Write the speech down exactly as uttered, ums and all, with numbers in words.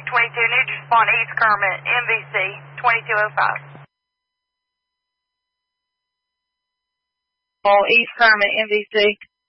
twenty-two, need to respond East Kermit, M V C, twenty-two oh five. Oh, East Kermit, M V C.